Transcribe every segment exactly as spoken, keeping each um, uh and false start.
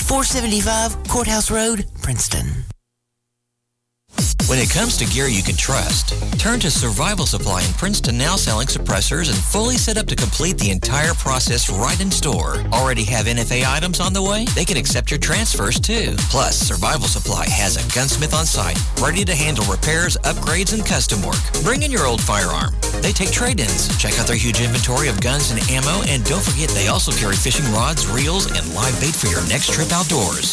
four seventy-five Courthouse Road, Princeton. When it comes to gear you can trust, turn to Survival Supply in Princeton, now selling suppressors and fully set up to complete the entire process right in store. Already have N F A items on the way? They can accept your transfers too. Plus, Survival Supply has a gunsmith on site, ready to handle repairs, upgrades, and custom work. Bring in your old firearm. They take trade-ins. Check out their huge inventory of guns and ammo, and don't forget they also carry fishing rods, reels, and live bait for your next trip outdoors.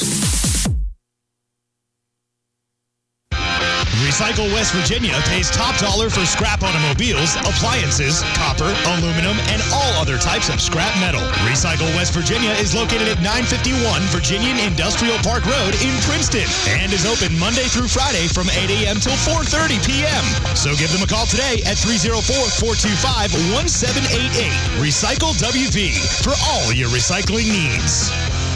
Recycle West Virginia pays top dollar for scrap automobiles, appliances, copper, aluminum, and all other types of scrap metal. Recycle West Virginia is located at nine fifty-one Virginian Industrial Park Road in Princeton and is open Monday through Friday from eight a.m. till four thirty p.m. So give them a call today at three oh four, four two five, one seven eight eight. Recycle W V for all your recycling needs.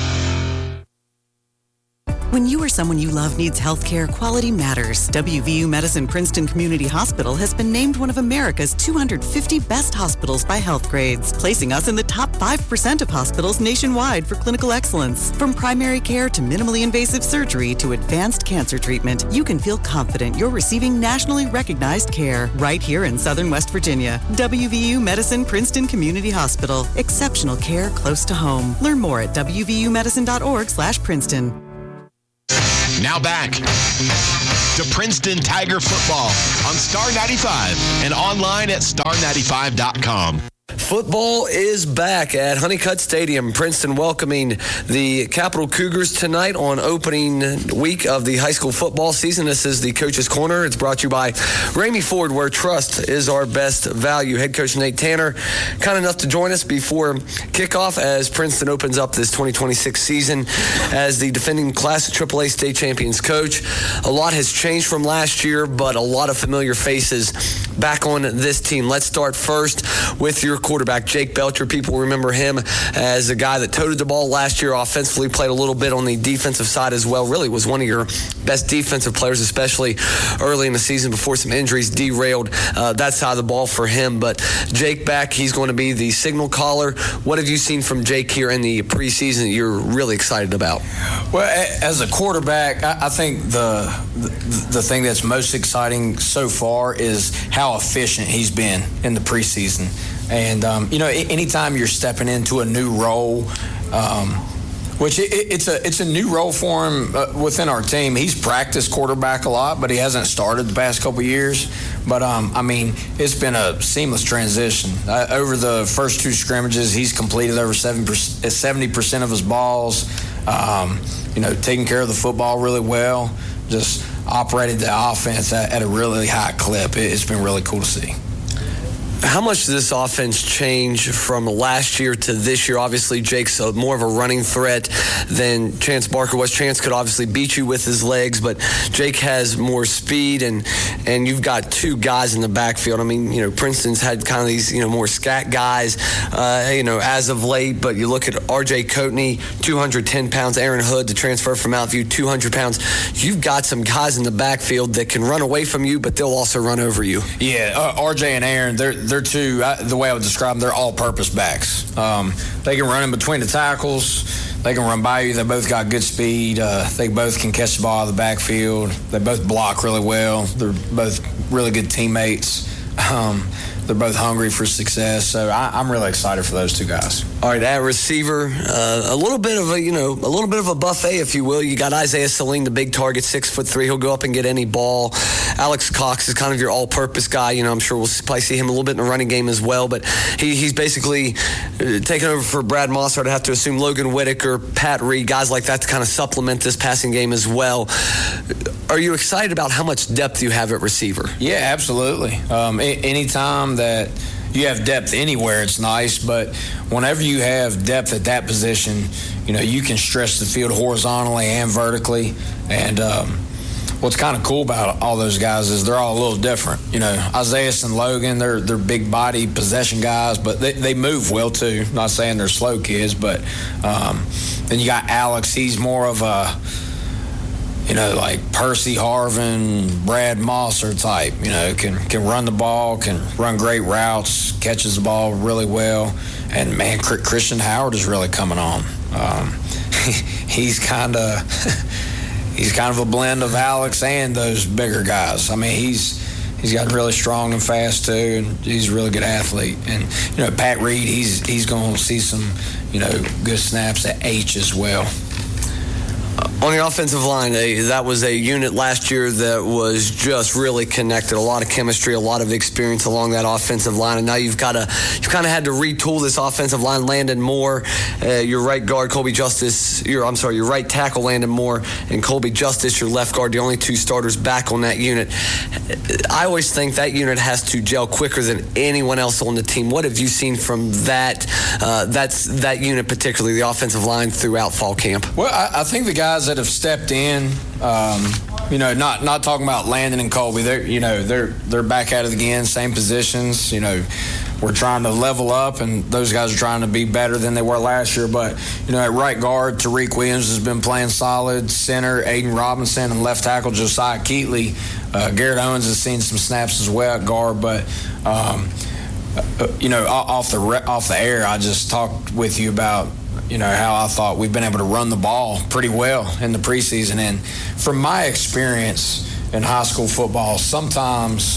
When you or someone you love needs health care, quality matters. W V U Medicine Princeton Community Hospital has been named one of America's two hundred fifty best hospitals by Healthgrades, placing us in the top five percent of hospitals nationwide for clinical excellence. From primary care to minimally invasive surgery to advanced cancer treatment, you can feel confident you're receiving nationally recognized care right here in Southern West Virginia. W V U Medicine Princeton Community Hospital. Exceptional care close to home. Learn more at w v u medicine dot org slash Princeton. Now back to Princeton Tiger football on Star ninety-five and online at star ninety-five dot com. Football is back at Honeycutt Stadium. Princeton welcoming the Capital Cougars tonight on opening week of the high school football season. This is the Coach's Corner. It's brought to you by Ramey Ford, where trust is our best value. Head coach Nate Tanner, kind enough to join us before kickoff as Princeton opens up this twenty twenty-six season as the defending Class of triple A state champions coach. A lot has changed from last year, but a lot of familiar faces back on this team. Let's start first with your quarterback, Jake Belcher. People remember him as a guy that toted the ball last year offensively, played a little bit on the defensive side as well. Really was one of your best defensive players, especially early in the season before some injuries derailed uh, that side of the ball for him. But Jake back, he's going to be the signal caller. What have you seen from Jake here in the preseason that you're really excited about? Well, as a quarterback, I think the the thing that's most exciting so far is how efficient he's been in the preseason. And, um, you know, anytime you're stepping into a new role, um, which it, it's a it's a new role for him uh, within our team. He's practiced quarterback a lot, but he hasn't started the past couple of years. But, um, I mean, it's been a seamless transition. Uh, over the first two scrimmages, he's completed over seventy percent of his balls, um, you know, taking care of the football really well, just operated the offense at, at a really high clip. It, it's been really cool to see. How much does this offense change from last year to this year? Obviously, Jake's a, more of a running threat than Chance Barker was. Chance could obviously beat you with his legs, but Jake has more speed, and and you've got two guys in the backfield. I mean, you know, Princeton's had kind of these, you know, more scat guys, uh, you know, as of late, but you look at R J Coatney, two hundred ten pounds, Aaron Hood, the transfer from Mountview, two hundred pounds. You've got some guys in the backfield that can run away from you, but they'll also run over you. Yeah, uh, R J and Aaron, they're They're two, I, the way I would describe them, they're all-purpose backs. Um, they can run in between the tackles. They can run by you. They both got good speed. Uh, they both can catch the ball out of the backfield. They both block really well. They're both really good teammates. Um, they're both hungry for success. So I, I'm really excited for those two guys. All right, at receiver, uh, a little bit of a, you know, a little bit of a buffet, if you will. You got Isaiah Saline, the big target, six foot three. He'll go up and get any ball. Alex Cox is kind of your all-purpose guy. You know, I'm sure we'll probably see him a little bit in the running game as well. But he, he's basically uh, taking over for Brad Mossart. I have to assume Logan Whitaker, Pat Reed, guys like that to kind of supplement this passing game as well. Are you excited about how much depth you have at receiver? Yeah, absolutely. Um, a- anytime that you have depth anywhere, it's nice, but whenever you have depth at that position, you know, you can stretch the field horizontally and vertically. And um, what's kind of cool about all those guys is they're all a little different. You know, Isaiah and Logan, they're they're big body possession guys, but they, they move well too. Not saying they're slow kids, but um, then you got Alex. He's more of a, you know, like Percy Harvin, Brad Mosser type, you know, can can run the ball, can run great routes, catches the ball really well. And, man, Christian Howard is really coming on. Um, he's kind of he's kind of a blend of Alex and those bigger guys. I mean, he's he's got really strong and fast too, and he's a really good athlete. And you know, Pat Reed, he's he's going to see some you know good snaps at H as well. On the offensive line, eh, that was a unit last year that was just really connected. A lot of chemistry, a lot of experience along that offensive line. And now you've got to, you've kind of had to retool this offensive line. Landon Moore, uh, your right guard, Colby Justice, your I'm sorry, your right tackle, Landon Moore, and Colby Justice, your left guard, the only two starters back on that unit. I always think that unit has to gel quicker than anyone else on the team. What have you seen from that? Uh, that's that unit, particularly the offensive line, throughout fall camp? Well, I, I think the guys that have stepped in, um, you know, not not talking about Landon and Colby. They're you know they're they're back at it again, same positions. You know, we're trying to level up, and those guys are trying to be better than they were last year. But you know, at right guard, Tariq Williams has been playing solid. Center, Aiden Robinson, and left tackle Josiah Keatley. Uh, Garrett Owens has seen some snaps as well at guard, but. Um, uh, you know, off the off the air, I just talked with you about. You know, how I thought we've been able to run the ball pretty well in the preseason. And from my experience in high school football, sometimes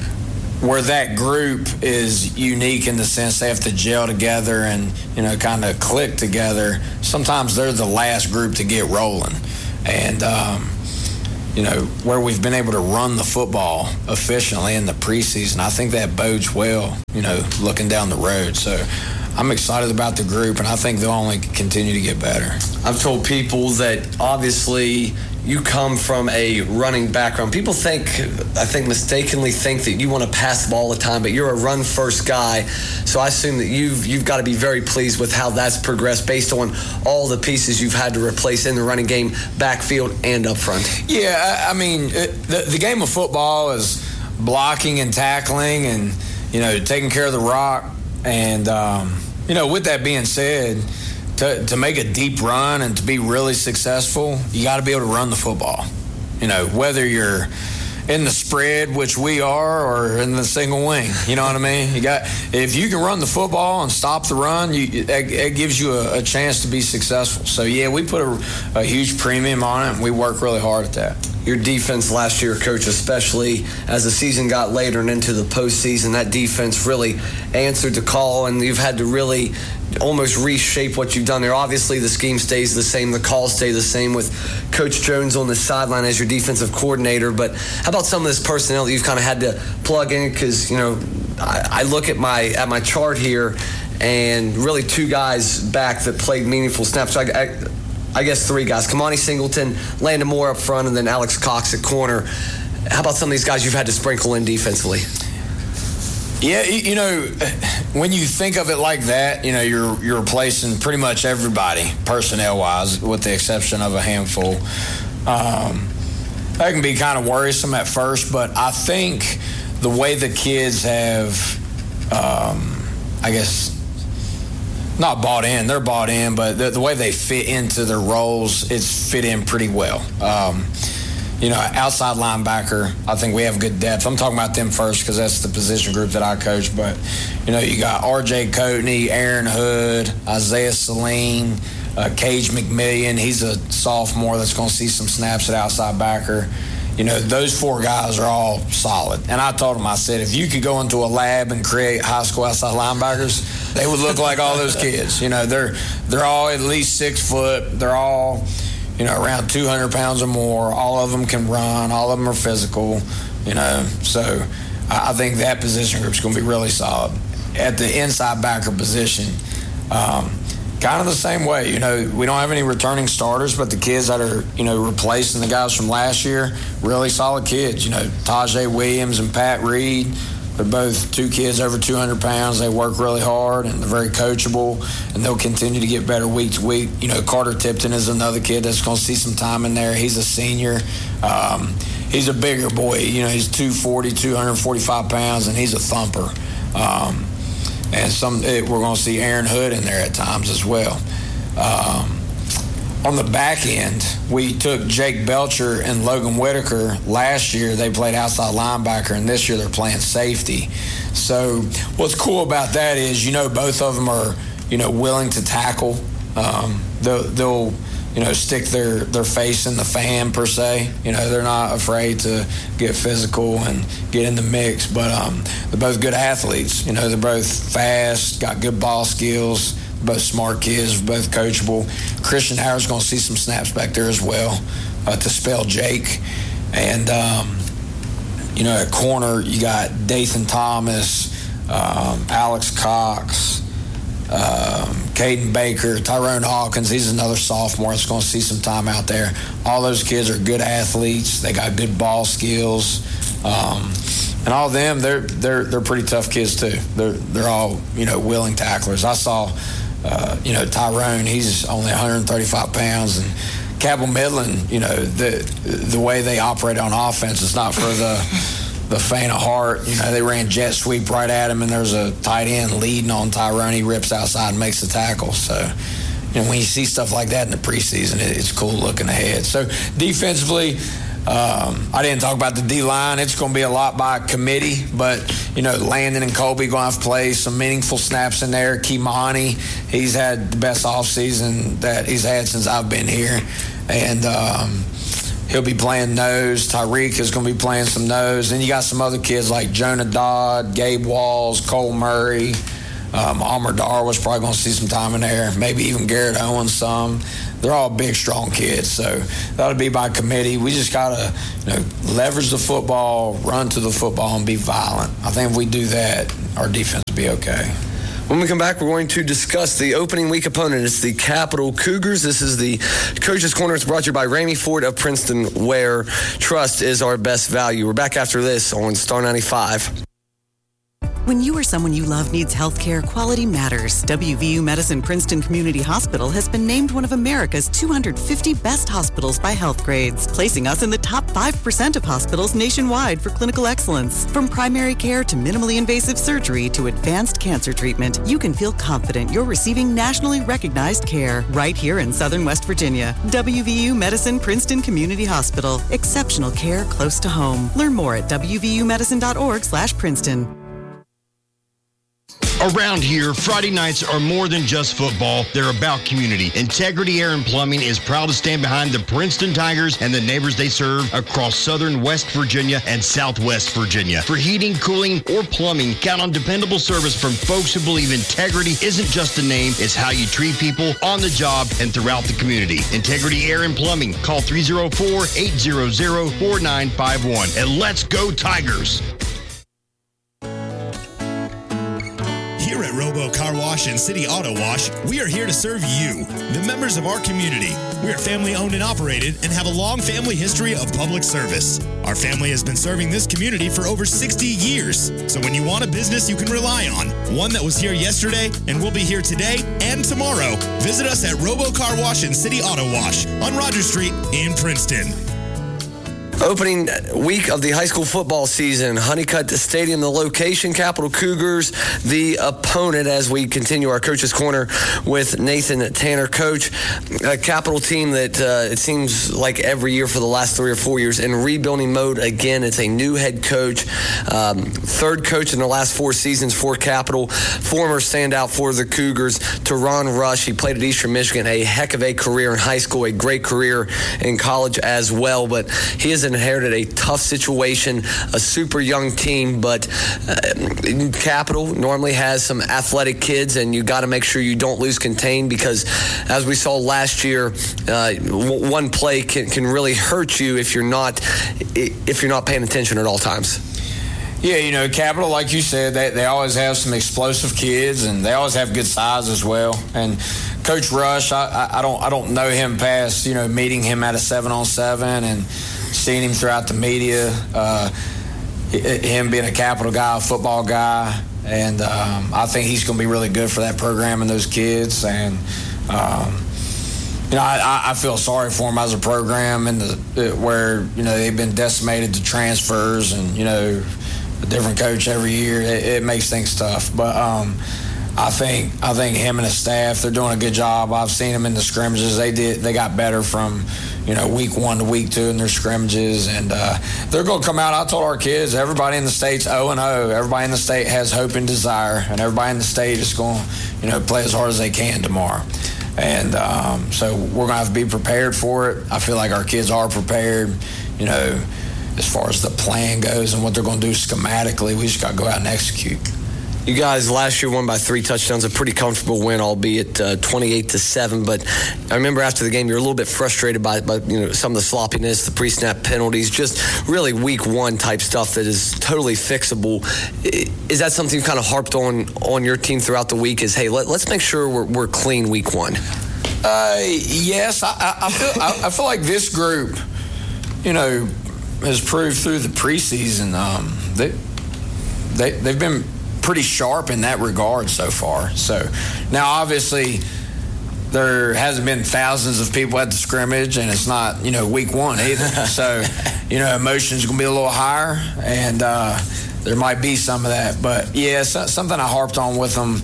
where that group is unique in the sense they have to gel together and, you know, kind of click together, sometimes they're the last group to get rolling. And, um, you know, where we've been able to run the football efficiently in the preseason, I think that bodes well, you know, looking down the road. So, I'm excited about the group, and I think they'll only continue to get better. I've told people that obviously you come from a running background. People think, I think mistakenly think that you want to pass the ball all the time, but you're a run-first guy. So I assume that you've you've got to be very pleased with how that's progressed based on all the pieces you've had to replace in the running game, backfield and up front. Yeah, I, I mean, it, the, the game of football is blocking and tackling and, you know, taking care of the rock. And, um, you know, with that being said, to, to make a deep run and to be really successful, you got to be able to run the football. You know, whether you're in the spread, which we are, or in the single wing. You know what I mean? You got if you can run the football and stop the run, you, it, it gives you a, a chance to be successful. So, yeah, we put a, a huge premium on it, and we work really hard at that. Your defense last year, Coach, especially as the season got later and into the postseason, that defense really answered the call, and you've had to really almost reshape what you've done there. Obviously, the scheme stays the same. The calls stay the same with Coach Jones on the sideline as your defensive coordinator. But how about some of this personnel that you've kind of had to plug in? Because, you know, I, I look at my at my chart here, and really two guys back that played meaningful snaps. I, I, I guess three guys. Kamani Singleton, Landon Moore up front, and then Alex Cox at corner. How about some of these guys you've had to sprinkle in defensively? Yeah, you know, when you think of it like that, you know, you're you're replacing pretty much everybody personnel-wise, with the exception of a handful. Um, that can be kind of worrisome at first, but I think the way the kids have, um, I guess, not bought in, they're bought in, but the, the way they fit into their roles, it's fit in pretty well. Um, You know, outside linebacker, I think we have good depth. I'm talking about them first because that's the position group that I coach. But, you know, you got R J Coatney, Aaron Hood, Isaiah Saline, uh, Cage McMillian. He's a sophomore that's going to see some snaps at outside backer. You know, those four guys are all solid. And I told them, I said, if you could go into a lab and create high school outside linebackers, they would look like all those kids. You know, they're they're all at least six foot. They're all, you know, around two hundred pounds or more. All of them can run. All of them are physical, you know. So I think that position group is going to be really solid. At the inside backer position, um, kind of the same way. You know, we don't have any returning starters, but the kids that are, you know, replacing the guys from last year, really solid kids. You know, Tajay Williams and Pat Reed, they're both two kids over two hundred pounds. They work really hard, and they're very coachable, and they'll continue to get better week to week. You know, Carter Tipton is another kid that's going to see some time in there. He's a senior. Um, he's a bigger boy. You know, he's two forty, two forty-five pounds, and he's a thumper. Um, and some it, we're going to see Aaron Hood in there at times as well. Um, on the back end, we took Jake Belcher and Logan Whitaker. Last year, they played outside linebacker, and this year they're playing safety. So what's cool about that is, you know, both of them are, you know, willing to tackle. Um, they'll, they'll you know, stick their, their face in the fan per se. You know, they're not afraid to get physical and get in the mix. But um, they're both good athletes. You know, they're both fast, got good ball skills, both smart kids, both coachable. Christian Howard's going to see some snaps back there as well uh, to spell Jake. And, um, you know, at corner, you got Dathan Thomas, um, Alex Cox, um, Caden Baker, Tyrone Hawkins. He's another sophomore that's going to see some time out there. All those kids are good athletes. They got good ball skills. Um, and all of them, they're they're they're pretty tough kids too. They're they're all, you know, willing tacklers. I saw, uh, you know, Tyrone. He's only one hundred thirty-five pounds, and Cabell Midland, you know, the the way they operate on offense is not for the the faint of heart. You know, they ran jet sweep right at him, and there's a tight end leading on Tyrone. He rips outside and makes the tackle. So, you know, when you see stuff like that in the preseason, it, it's cool looking ahead. So, defensively, um, I didn't talk about the D-line. It's going to be a lot by committee, but, you know, Landon and Colby going to have to play some meaningful snaps in there. Kimani, he's had the best offseason that he's had since I've been here. And um, he'll be playing nose. Tyreek is going to be playing some nose. And you got some other kids like Jonah Dodd, Gabe Walls, Cole Murray. Um, Amar Dar was probably going to see some time in there. Maybe even Garrett Owens some. They're all big, strong kids. So that'll be by committee. We just got to, you know, leverage the football, run to the football, and be violent. I think if we do that, our defense will be okay. When we come back, we're going to discuss the opening week opponent. It's the Capital Cougars. This is the Coach's Corner. It's brought to you by Ramey Ford of Princeton, where trust is our best value. We're back after this on Star ninety-five. When you or someone you love needs health care, quality matters. W V U Medicine Princeton Community Hospital has been named one of America's two hundred fifty best hospitals by Healthgrades, placing us in the top five percent of hospitals nationwide for clinical excellence. From primary care to minimally invasive surgery to advanced cancer treatment, you can feel confident you're receiving nationally recognized care right here in Southern West Virginia. W V U Medicine Princeton Community Hospital. Exceptional care close to home. Learn more at w v u medicine dot org slash Princeton. Around here, Friday nights are more than just football. They're about community. Integrity Air and Plumbing is proud to stand behind the Princeton Tigers and the neighbors they serve across southern West Virginia and southwest Virginia. For heating, cooling, or plumbing, count on dependable service from folks who believe integrity isn't just a name, it's how you treat people on the job and throughout the community. Integrity Air and Plumbing. Call three oh four, eight hundred, four nine five one. And let's go Tigers! Here at Robo Car Wash and City Auto Wash, we are here to serve you, the members of our community. We are family owned and operated and have a long family history of public service. Our family has been serving this community for over sixty years. So when you want a business you can rely on, one that was here yesterday and will be here today and tomorrow, visit us at Robo Car Wash and City Auto Wash on Rogers Street in Princeton. Opening week of the high school football season, Honeycutt Stadium, the location, Capital Cougars, the opponent, as we continue our Coach's Corner with Nathan Tanner. Coach, a Capital team that uh, it seems like every year for the last three or four years in rebuilding mode again. It's a new head coach, um, third coach in the last four seasons for Capital, former standout for the Cougars, Teron Rush. He played at Eastern Michigan, a heck of a career in high school, a great career in college as well, but he is inherited a tough situation, a super young team, but uh, Capital normally has some athletic kids, and you got to make sure you don't lose contain, because as we saw last year, uh, w- one play can, can really hurt you if you're not if you're not paying attention at all times. Yeah, you know, Capital, like you said, they, they always have some explosive kids, and they always have good size as well. And Coach Rush, I, I, I don't I don't know him past, you know, meeting him at a seven on seven and seeing him throughout the media, uh, him being a Capital guy, a football guy, and um, I think he's going to be really good for that program and those kids. And um, you know, I, I feel sorry for him as a program, and the, where you know they've been decimated to transfers, and you know a different coach every year. It, it makes things tough, but. Um, I think I think him and his staff, they're doing a good job. I've seen them in the scrimmages. They did they got better from, you know, week one to week two in their scrimmages, and uh, they're going to come out. I told our kids, everybody in the state's oh and oh. Everybody in the state has hope and desire, and everybody in the state is going to, you know, play as hard as they can tomorrow. And um, so we're going to have to be prepared for it. I feel like our kids are prepared, you know, as far as the plan goes and what they're going to do schematically. We just got to go out and execute. You guys last year won by three touchdowns, a pretty comfortable win, albeit uh, twenty-eight to seven. But I remember after the game, you were a little bit frustrated by, by you know some of the sloppiness, the pre-snap penalties, just really week one type stuff that is totally fixable. Is that something you kind of harped on on your team throughout the week? Is hey, let, let's make sure we're, we're clean week one. Uh, yes, I, I feel I, I feel like this group, you know, has proved through the preseason. Um, they they they've been pretty sharp in that regard so far. So now obviously there hasn't been thousands of people at the scrimmage, and it's not, you know, week one either. So, you know, emotions going to be a little higher, and uh, there might be some of that. But, yeah, so, something I harped on with them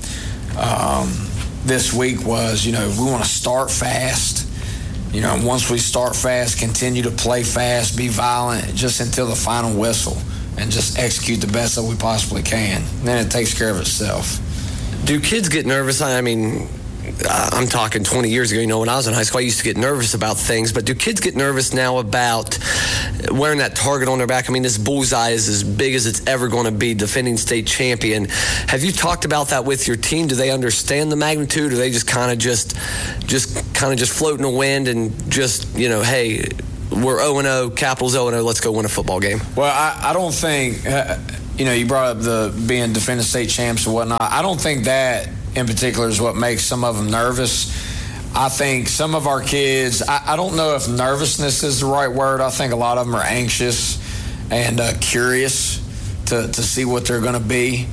um, this week was, you know, we want to start fast. You know, and once we start fast, continue to play fast, be violent, just until the final whistle, and just execute the best that we possibly can. And then it takes care of itself. Do kids get nervous? I mean, I'm talking twenty years ago, you know, when I was in high school, I used to get nervous about things. But do kids get nervous now about wearing that target on their back? I mean, this bullseye is as big as it's ever going to be, defending state champion. Have you talked about that with your team? Do they understand the magnitude? Or are they just kind of just, just kind of just float in the wind and just, you know, hey, we're oh and oh, Capital's oh and oh, let's go win a football game? Well, I, I don't think, uh, you know, you brought up the being defending state champs and whatnot. I don't think that in particular is what makes some of them nervous. I think some of our kids, I, I don't know if nervousness is the right word. I think a lot of them are anxious and uh, curious to, to see what they're going to be.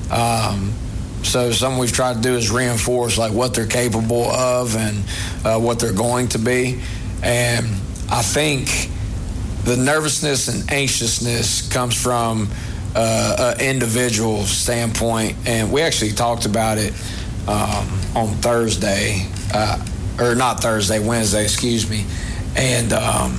Um, so something we've tried to do is reinforce like what they're capable of and uh, what they're going to be. And I think the nervousness and anxiousness comes from uh, an individual standpoint, and we actually talked about it um, on Thursday, uh, or not Thursday, Wednesday, excuse me. And um,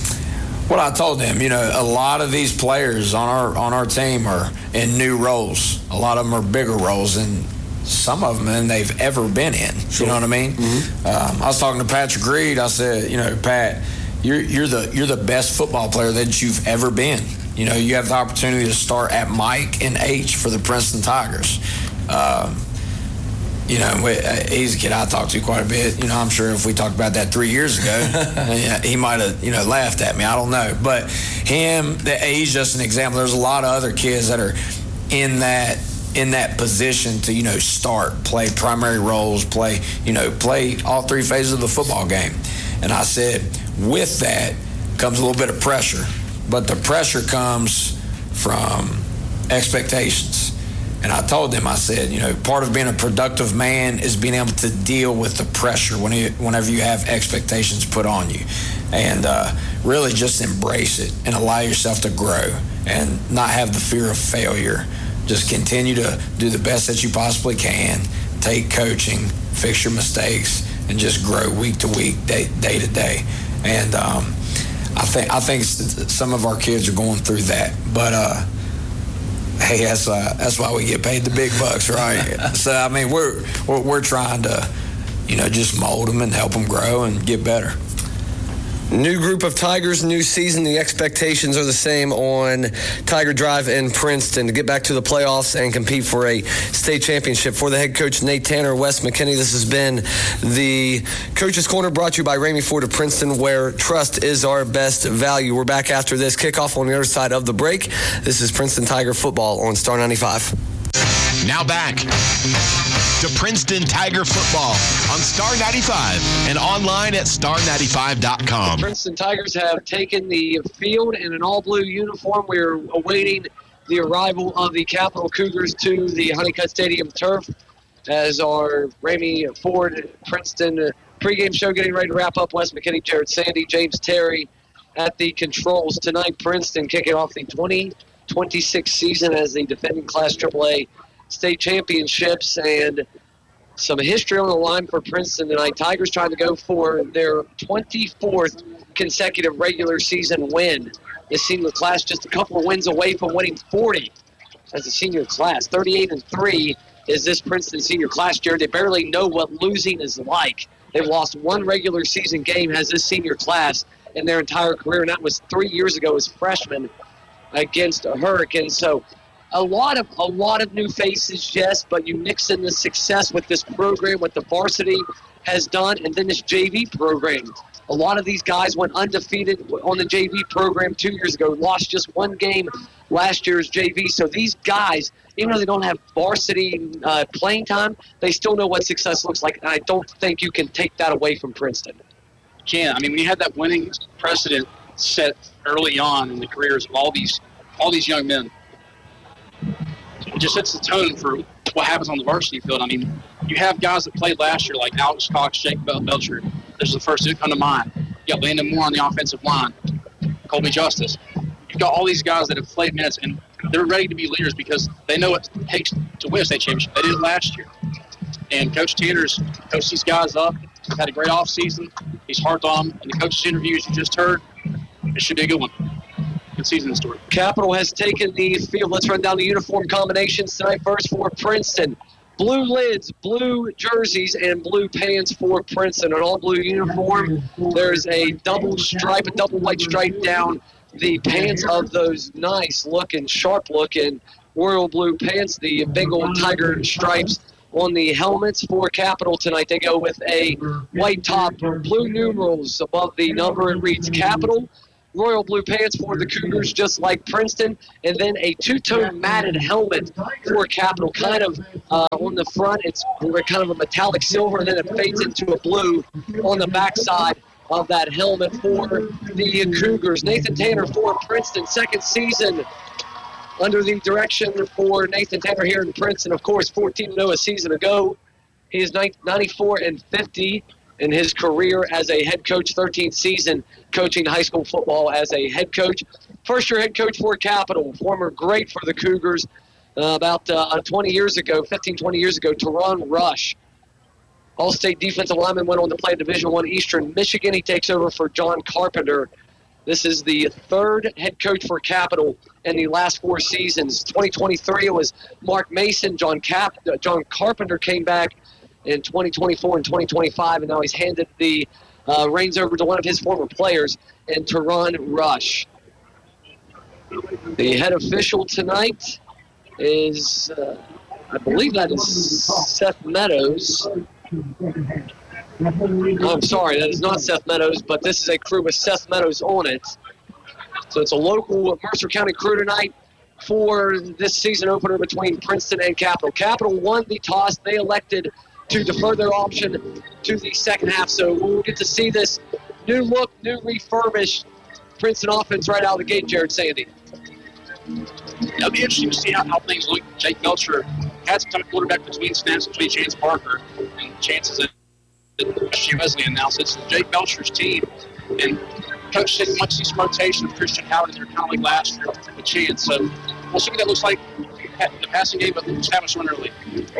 what I told them, you know, a lot of these players on our on our team are in new roles. A lot of them are bigger roles than some of them than they've ever been in. Sure. You know what I mean? Mm-hmm. Um, I was talking to Patrick Reed. I said, you know, Pat, You're, you're the you're the best football player that you've ever been. You know, you have the opportunity to start at Mike and H for the Princeton Tigers. Um, you know, he's a kid I talked to quite a bit. You know, I'm sure if we talked about that three years ago, he might have, you know, laughed at me. I don't know. But him, he's just an example. There's a lot of other kids that are in that in that position to, you know, start, play primary roles, play, you know, play all three phases of the football game. And I said, with that comes a little bit of pressure, but the pressure comes from expectations. And I told them, I said, you know, part of being a productive man is being able to deal with the pressure when you, whenever you have expectations put on you, and uh, really just embrace it and allow yourself to grow and not have the fear of failure. Just continue to do the best that you possibly can, take coaching, fix your mistakes, and just grow week to week, day, day to day. And um, I think I think some of our kids are going through that. But uh, hey, that's uh, that's why we get paid the big bucks, right? So I mean, we're, we're we're trying to, you know, just mold them and help them grow and get better. New group of Tigers, new season. The expectations are the same on Tiger Drive in Princeton to get back to the playoffs and compete for a state championship. For the head coach, Nate Tanner, Wes McKinney, this has been the Coach's Corner, brought to you by Ramey Ford of Princeton, where trust is our best value. We're back after this kickoff on the other side of the break. This is Princeton Tiger football on Star ninety-five. Now back to Princeton Tiger football on Star ninety-five and online at star ninety-five dot com. The Princeton Tigers have taken the field in an all-blue uniform. We're awaiting the arrival of the Capital Cougars to the Honeycutt Stadium turf as our Ramey Ford Princeton pregame show getting ready to wrap up. Wes McKinney, Jared Sandy, James Terry at the controls. Tonight, Princeton kicking off the twenty twenty-six season as the defending Class triple A state championships, and some history on the line for Princeton tonight. Tigers trying to go for their twenty-fourth consecutive regular season win. The senior class just a couple of wins away from winning forty as a senior class. thirty-eight and three is this Princeton senior class, Jared. They barely know what losing is like They've lost one regular season game, has this senior class in their entire career, and that was three years ago as freshmen against Hurricanes. So a lot of a lot of new faces, yes, but you mix in the success with this program, what the varsity has done, and then this J V program. A lot of these guys went undefeated on the J V program two years ago, lost just one game last year's J V. So these guys, even though they don't have varsity uh, playing time, they still know what success looks like. And I don't think you can take that away from Princeton. Can I mean, when you had that winning precedent set early on in the careers of all these all these young men, it just sets the tone for what happens on the varsity field. I mean, you have guys that played last year like Alex Cox, Jake Belcher. This is the first two come to mind. You got Landon Moore on the offensive line, Colby Justice. You've got all these guys that have played minutes, and they're ready to be leaders because they know what it takes to win a state championship. They did it last year. And Coach Tanner's coached these guys up. He's had a great offseason. He's hard on them. And the coach's interviews you just heard, it should be a good one. Good season in store. Capital has taken the field. Let's run down the uniform combinations tonight. First for Princeton. Blue lids, blue jerseys, and blue pants for Princeton. An all-blue uniform. There's a double stripe, a double white stripe down the pants of those nice-looking, sharp-looking royal blue pants. The Bengal tiger stripes on the helmets for Capital tonight. They go with a white top, blue numerals above the number. It reads Capital. Royal blue pants for the Cougars, just like Princeton, and then a two-tone matted helmet for Capital. Kind of uh, on the front, it's kind of a metallic silver, and then it fades into a blue on the backside of that helmet for the Cougars. Nathan Tanner for Princeton, second season under the direction for Nathan Tanner here in Princeton. Of course, fourteen and oh a season ago. He is ninety-four and fifty. In his career as a head coach, thirteenth season coaching high school football as a head coach. First-year head coach for Capital, former great for the Cougars uh, about uh, twenty years ago, fifteen, twenty years ago, Teron Rush. All-state defensive lineman, went on to play Division One Eastern Michigan. He takes over for John Carpenter. This is the third head coach for Capital in the last four seasons. twenty twenty-three, it was Mark Mason. John, Cap- uh, John Carpenter came back in twenty twenty-four and twenty twenty-five, and now he's handed the uh, reins over to one of his former players, in Teron Rush. The head official tonight is, uh, I believe that is Seth Meadows. I'm sorry, that is not Seth Meadows, but this is a crew with Seth Meadows on it. So it's a local Mercer County crew tonight for this season opener between Princeton and Capital. Capital won the toss. They elected to defer their option to the second half. So we'll get to see this new look, new refurbished Princeton offense right out of the gate, Jared Sandy. It'll be interesting to see how, how things look. Jake Belcher had some time quarterback between snaps between Chance Parker and Chance's at S G Wesley announced it's Jake Belcher's team. And Coach said much this rotation of Christian Howard in there, kind of like last year with Chance. So we'll see what that looks like. The passing game, but established one early.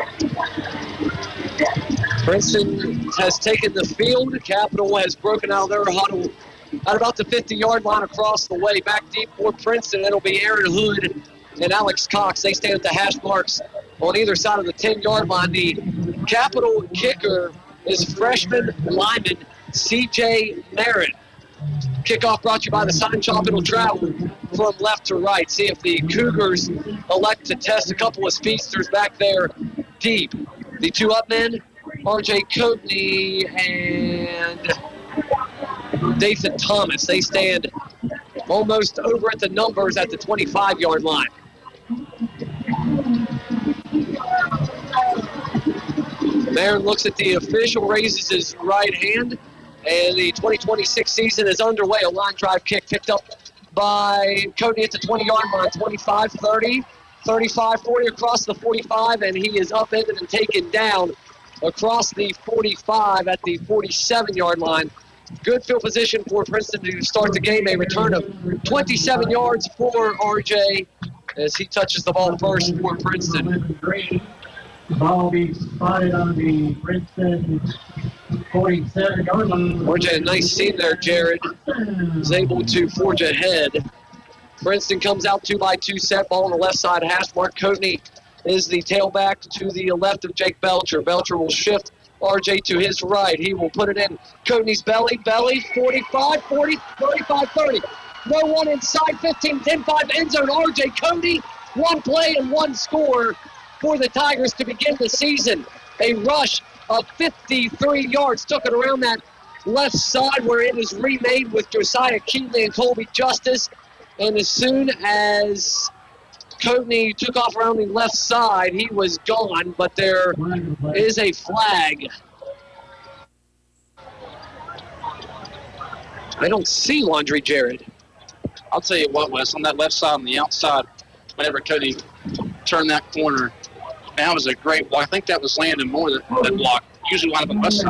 Princeton has taken the field. Capital has broken out of their huddle at about the fifty-yard line across the way. Back deep for Princeton, it'll be Aaron Hood and Alex Cox. They stand at the hash marks on either side of the ten-yard line. The Capital kicker is freshman lineman C J Merritt. Kickoff brought to you by the Sign Shop. It'll travel from left to right. See if the Cougars elect to test a couple of speedsters back there deep. The two up men, R J Coatney and Dathan Thomas. They stand almost over at the numbers at the twenty-five-yard line. Marin looks at the official, raises his right hand, and the twenty twenty-six season is underway. A line drive kick picked up by Coatney at the twenty-yard line, twenty-five, thirty, thirty-five, forty across the forty-five, and he is upended and taken down across the forty-five at the forty-seven-yard line. Good field position for Princeton to start the game. A return of twenty-seven yards for R J as he touches the ball first for Princeton. The ball will be spotted on the Princeton forty-seven-yard line. R J, a nice seam there, Jared. Is able to forge ahead. Princeton comes out two by two set, ball on the left side hash mark. Coatney is the tailback to the left of Jake Belcher. Belcher will shift R J to his right. He will put it in Coatney's belly. Belly, forty-five, forty, thirty-five, thirty. No one inside, fifteen, ten, five, end zone. R J Coatney, one play and one score for the Tigers to begin the season. A rush of fifty-three yards. Took it around that left side where it is remade with Josiah Keatley and Colby Justice. And as soon as Coatney took off around the left side, he was gone, but there is a flag. I don't see Laundry Jared. I'll tell you what, Wes, on that left side, on the outside, whenever Coatney turned that corner, that was a great block. I think that was Landon Moore that, that blocked. Usually line up on the west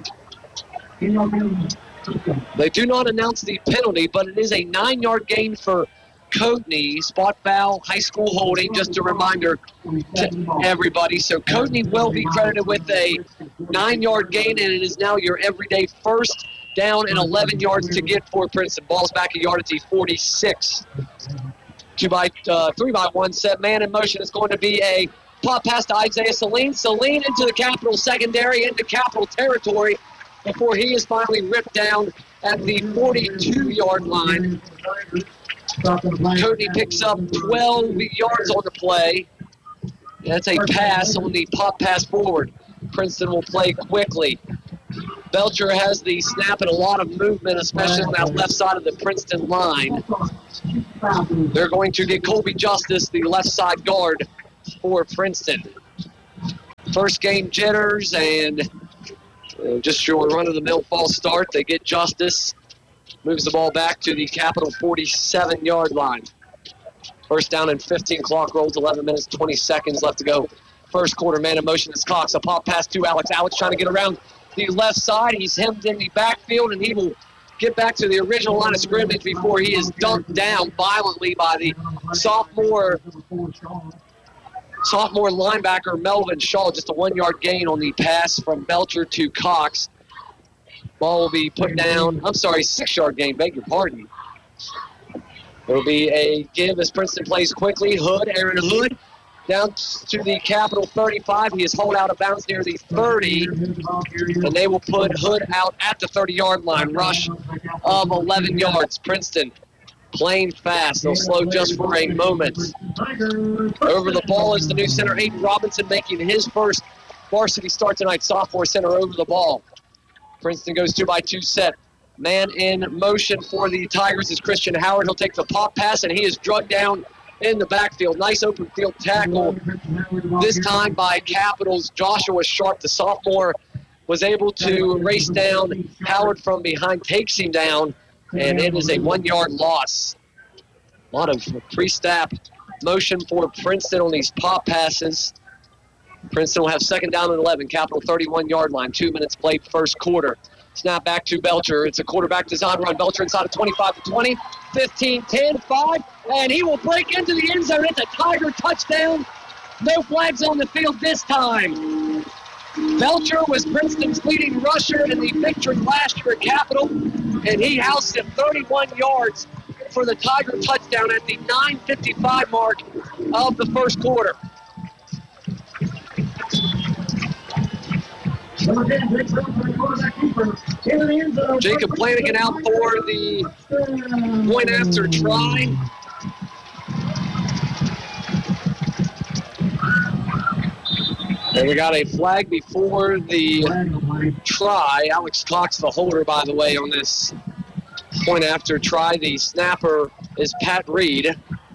side. They do not announce the penalty, but it is a nine-yard gain for Coatney. Spot foul, high school holding, just a reminder to everybody. So Coatney will be credited with a nine-yard gain, and it is now your everyday first down and eleven yards to get for Princeton. Ball's back a yard at the forty-six. Two by, uh, three by one set. Man in motion is going to be a pop pass to Isaiah Saline. Saline into the Capital secondary, into Capital territory, before he is finally ripped down at the forty-two-yard line. Coatney picks up twelve yards on the play. That's a pass on the pop pass forward. Princeton will play quickly. Belcher has the snap and a lot of movement, especially on that left side of the Princeton line. They're going to get Colby Justice, the left side guard for Princeton. First game jitters and uh, just your run-of-the-mill false start. They get Justice. Moves the ball back to the Capital forty-seven-yard line. First down and fifteen. Clock rolls, eleven minutes, twenty seconds left to go. First quarter, man in motion is Cox. A pop pass to Alex. Alex trying to get around the left side. He's hemmed in the backfield, and he will get back to the original line of scrimmage before he is dunked down violently by the sophomore sophomore linebacker Melvin Shaw. Just a one-yard gain on the pass from Belcher to Cox. Ball will be put down. I'm sorry, six-yard gain. Beg your pardon. There will be a give as Princeton plays quickly. Hood, Aaron Hood, down to the Capital thirty-five. He is hauled out of bounds near the thirty, and they will put Hood out at the thirty-yard line. Rush of eleven yards. Princeton playing fast. They'll slow just for a moment. Over the ball is the new center, Aiden Robinson, making his first varsity start tonight. Sophomore center over the ball. Princeton goes two by two set. Man in motion for the Tigers is Christian Howard. He'll take the pop pass, and he is drugged down in the backfield. Nice open field tackle, this time by Capital's Joshua Sharp. The sophomore was able to race down Howard from behind, takes him down, and it is a one-yard loss. A lot of pre-snap motion for Princeton on these pop passes. Princeton will have second down and eleven. Capital thirty-one-yard line. Two minutes played first quarter. Snap back to Belcher. It's a quarterback design run. Belcher inside of twenty-five to twenty, fifteen, ten, five, and he will break into the end zone. It's a Tiger touchdown. No flags on the field this time. Belcher was Princeton's leading rusher in the victory last year at Capital, and he housed him thirty-one yards for the Tiger touchdown at the nine fifty-five mark of the first quarter. Jacob Flanagan out for the point after try. And we got a flag before the try. Alex Cox, the holder, by the way, on this point after try. The snapper is Pat Reed.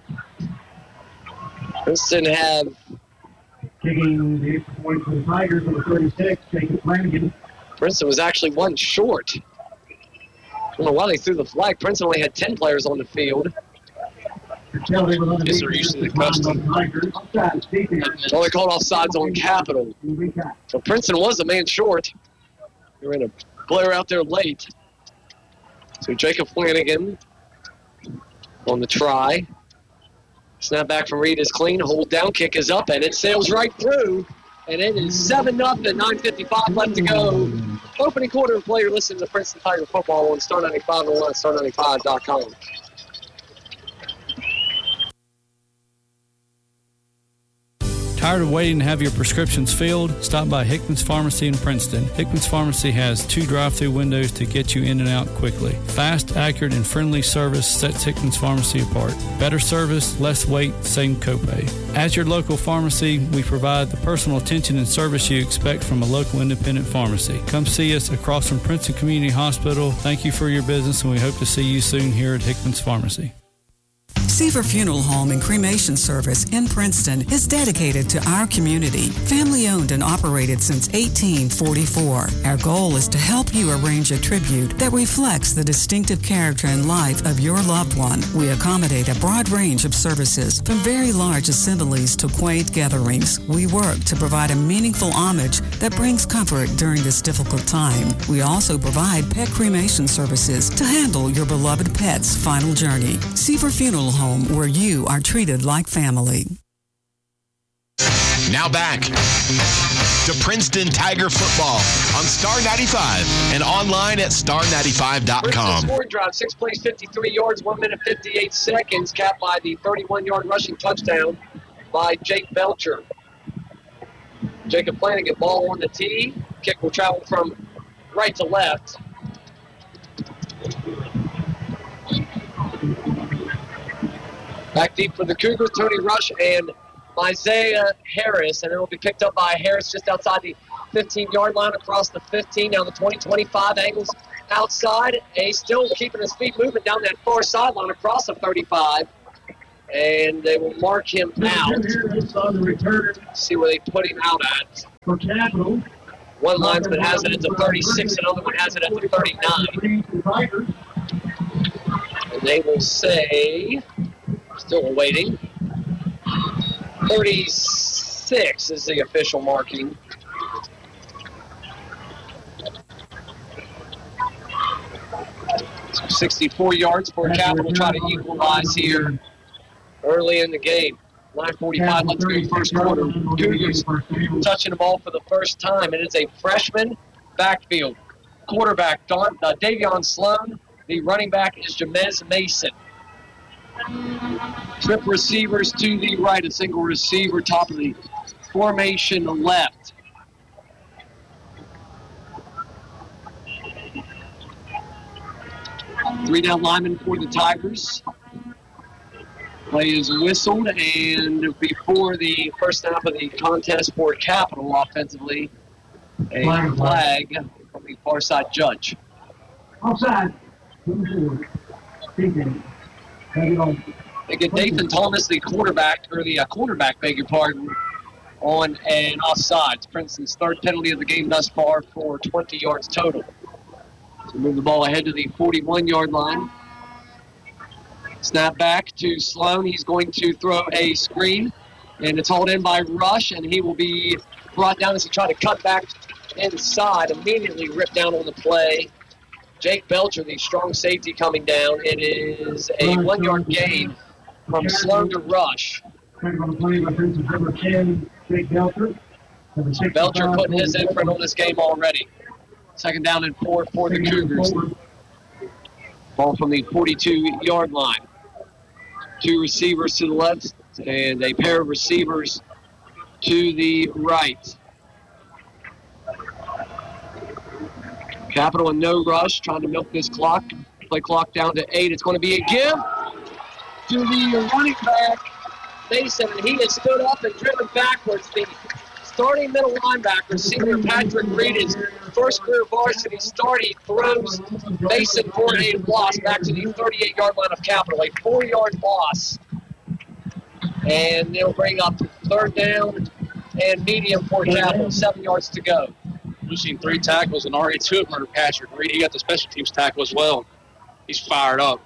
Princeton have taking the extra point for the Tigers on the thirty-six, Jacob Flanagan. Princeton was actually one short. I don't know why they threw the flag. Princeton only had ten players on the field. Yes, they're using the custom. So they called offsides on Capital. So Princeton was a man short. They were in a player out there late. So Jacob Flanagan on the try. Snap back from Reed is clean. Hold down kick is up, and it sails right through. And it is seven nothing, nine fifty-five left to go. Opening quarter of play. You're listening to Princeton Tiger football on Star ninety-five and on Star ninety-five dot com. Tired of waiting to have your prescriptions filled? Stop by Hickman's Pharmacy in Princeton. Hickman's Pharmacy has two drive-through windows to get you in and out quickly. Fast, accurate, and friendly service sets Hickman's Pharmacy apart. Better service, less wait, same copay. As your local pharmacy, we provide the personal attention and service you expect from a local independent pharmacy. Come see us across from Princeton Community Hospital. Thank you for your business, and we hope to see you soon here at Hickman's Pharmacy. Seaver Funeral Home and Cremation Service in Princeton is dedicated to our community. Family owned and operated since eighteen forty-four. Our goal is to help you arrange a tribute that reflects the distinctive character and life of your loved one. We accommodate a broad range of services, from very large assemblies to quaint gatherings. We work to provide a meaningful homage that brings comfort during this difficult time. We also provide pet cremation services to handle your beloved pet's final journey. Seaver Funeral Home, where you are treated like family. Now back to Princeton Tiger football on Star ninety-five and online at star ninety-five dot com. Scoring drive, six plays, fifty-three yards, one minute, fifty-eight seconds, capped by the thirty-one-yard rushing touchdown by Jake Belcher. Jacob Flanagan, ball on the tee. Kick will travel from right to left. Back deep for the Cougars, Tony Rush and Isaiah Harris, and it will be picked up by Harris just outside the fifteen-yard line, across the fifteen, down the twenty, twenty-five, angles outside, and he's still keeping his feet moving down that far sideline across the thirty-five, and they will mark him out. See where they put him out at. For Capital. One linesman has it at the thirty-six, another one has it at the thirty-nine. And they will say... Still awaiting. thirty-six is the official marking. So sixty-four yards for Capital, try to equalize here early in the game. nine forty-five left to go first quarter. Cougars touching the ball for the first time. It is a freshman backfield. Quarterback Don, uh, Davion Sloan. The running back is Jamez Mason. Trip receivers to the right, a single receiver, top of the formation left. Three down linemen for the Tigers. Play is whistled, and before the first snap of the contest for Capital offensively, a flag from the far side judge. Offside. They get Nathan Thomas, the quarterback, or the uh, cornerback, beg your pardon, on an offside. It's Princeton's third penalty of the game thus far for twenty yards total. So move the ball ahead to the forty-one-yard line. Snap back to Sloan. He's going to throw a screen, and it's hauled in by Rush, and he will be brought down as he tried to cut back inside, immediately ripped down on the play. Jake Belcher, the strong safety, coming down. It is a one-yard gain from Sloan to Rush. Belcher putting his imprint on this game already. Second down and four for the Cougars. Ball from the forty-two-yard line. Two receivers to the left and a pair of receivers to the right. Capital and no rush, trying to milk this clock. Play clock down to eight. It's going to be a give to the running back, Mason, and he has stood up and driven backwards. The starting middle linebacker, senior Patrick Reed, his first career varsity start. He throws Mason for a loss back to the thirty-eight-yard line of Capital, a four-yard loss. And they'll bring up third down and medium for Capital, seven yards to go. We've seen three tackles and already two of them are Patrick Reed. He got the special teams tackle as well. He's fired up.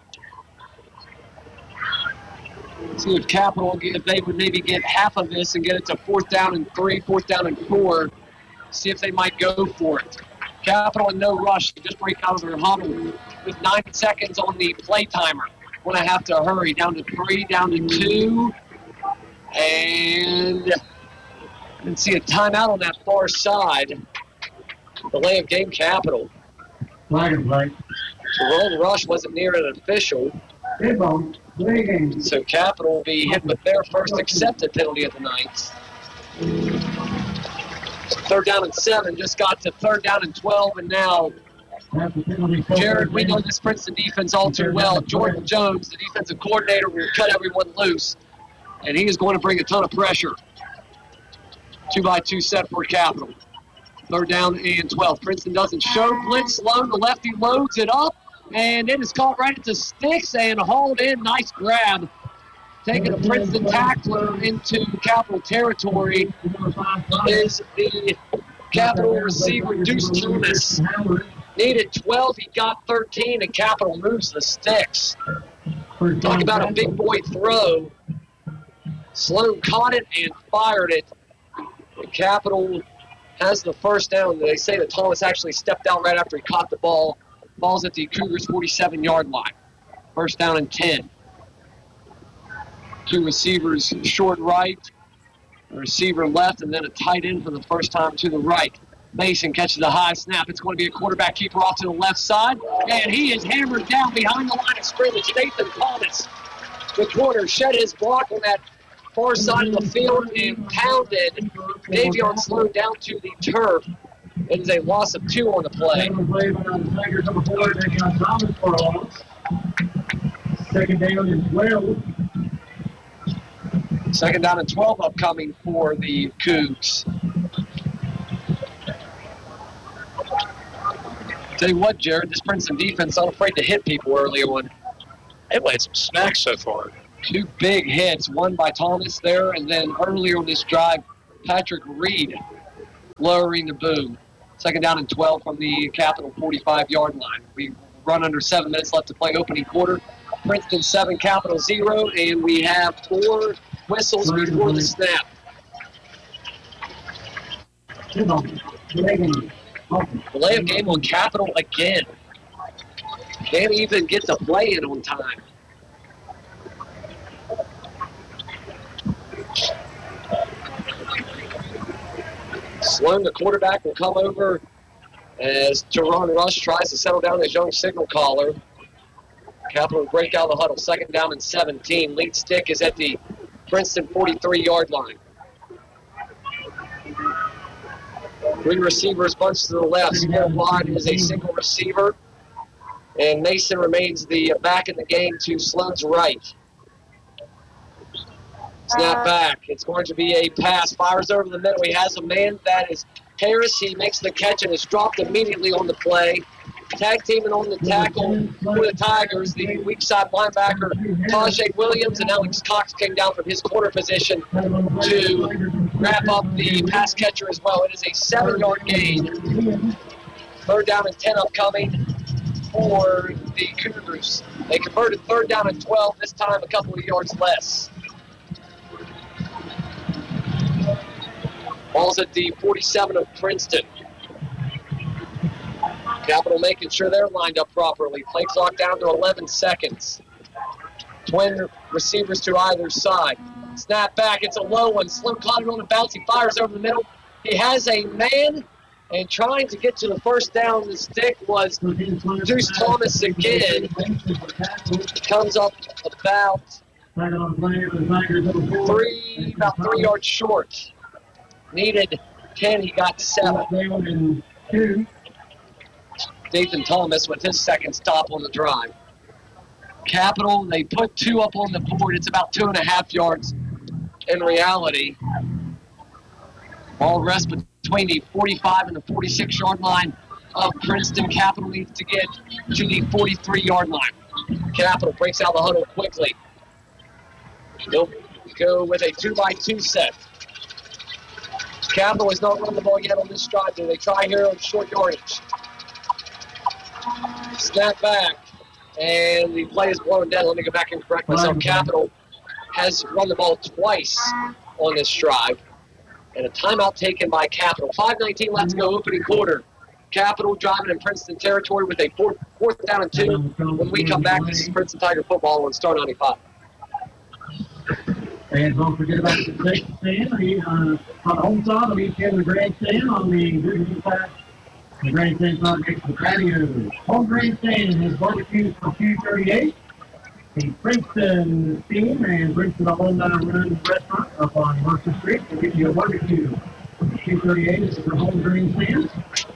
See if Capital, if they would maybe get half of this and get it to fourth down and three, fourth down and four, see if they might go for it. Capital and no rush. They just break out of their huddle with nine seconds on the play timer. Going to have to hurry. Down to three, down to two. And I can see a timeout on that far side. Delay of game, Capital. Right. Jerome Rush wasn't near an official. So Capital will be hit with their first accepted penalty of the night. Third down and seven, just got to third down and twelve, and now, Jared, we know this Princeton defense all too well. Jordan Jones, the defensive coordinator, will cut everyone loose, and he is going to bring a ton of pressure. Two by two set for Capital. Third down and twelve. Princeton doesn't show blitz. Sloan, the lefty, loads it up, and it is caught right at the sticks and hauled in. Nice grab. Taking a Princeton tackler into Capital territory is the Capital receiver, Deuce Thomas. Needed twelve, he got thirteen, and Capital moves the sticks. Talk about a big boy throw. Sloan caught it and fired it. The Capital has the first down. They say that Thomas actually stepped out right after he caught the ball. Ball's at the Cougars' forty-seven-yard line. First down and ten. Two receivers short right, a receiver left, and then a tight end for the first time to the right. Mason catches a high snap. It's going to be a quarterback keeper off to the left side, and he is hammered down behind the line of scrimmage. Nathan Thomas, the corner, shed his block on that far side of the field and pounded Davion Sloan down to the turf. It is a loss of two on the play. Second down and twelve. Second down and twelve upcoming for the Cougs. Tell you what, Jared, this Princeton defense not afraid to hit people early on. They've laid some smacks so far. Two big hits, one by Thomas there, and then earlier on this drive, Patrick Reed lowering the boom. Second down and twelve from the Capital forty-five-yard line. We run under seven minutes left to play opening quarter. Princeton seven, Capital zero, and we have four whistles before the snap. Delay of game on Capital again. Can't even get the play in on time. Sloan, the quarterback, will come over as Teron Rush tries to settle down his young signal caller. Capital break out of the huddle. Second down and seventeen. Lead stick is at the Princeton forty-three-yard line. Three receivers bunched to the left. Small wide is a single receiver. And Mason remains the back in the game to Sloan's right. Snap back. It's going to be a pass. Fires over the middle. He has a man. That is Harris. He makes the catch and is dropped immediately on the play. Tag teaming on the tackle for the Tigers, the weak side linebacker, Tajay Williams, and Alex Cox came down from his corner position to wrap up the pass catcher as well. It is a seven-yard gain. Third down and ten upcoming for the Cougars. They converted third down and twelve, this time a couple of yards less. Ball's at the forty-seven of Princeton. Capital making sure they're lined up properly. Play clock down to eleven seconds. Twin receivers to either side. Snap back. It's a low one. Slim caught it on the bounce. He fires over the middle. He has a man, and trying to get to the first down, the stick was Deuce Thomas again. Comes up about three, about three yards short. Needed ten. He got seven. Nathan Thomas with his second stop on the drive. Capital, they put two up on the board. It's about two and a half yards in reality. Ball rests between the forty-five and the forty-six-yard line of Princeton. Capital needs to get to the forty-three-yard line. Capital breaks out the huddle quickly. They'll go with a two by two set. Capital has not run the ball yet on this drive. Do they try here on short yardage? Snap back, and the play is blown dead. Let me go back and correct myself. Capital has run the ball twice on this drive, and a timeout taken by Capital. five nineteen left to go, opening quarter. Capital driving in Princeton territory with a fourth, fourth down and two. When we come back, this is Princeton Tiger football on Star ninety-five. And don't forget about the second stand. Uh, on the home side of each end of the grandstand, on the visiting side, the grandstand side next to the patio. Home grandstand is barbecue for two thirty-eight. the Princeton team and Princeton Alumni Run Restaurant up on Mercer Street. We'll give you a barbecue. two thirty-eight is the home green stands.